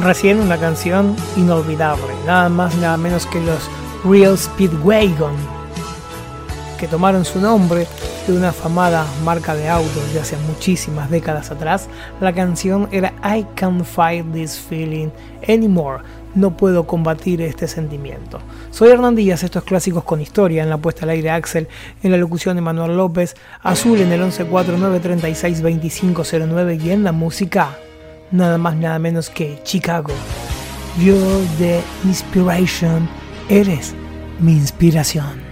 Recién una canción inolvidable, nada más nada menos que los Real Speedwagon, que tomaron su nombre de una afamada marca de autos de hace muchísimas décadas atrás. La canción era I Can't Fight This Feeling Anymore, no puedo combatir este sentimiento. Soy Hernán Díaz, estos Clásicos con Historia, en la puesta al aire Axel, en la locución de Manuel López, Azul en el 1149362509 y en la música, nada más nada menos que Chicago. You're the inspiration, eres mi inspiración.